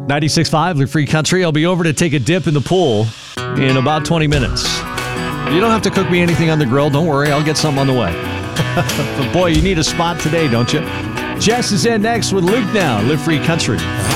96.5, Live Free Country. I'll be over to take a dip in the pool in about 20 minutes. You don't have to cook me anything on the grill. Don't worry, I'll get something on the way. But boy, you need a spot today, don't you? Jess is in next with Luke now, Live Free Country.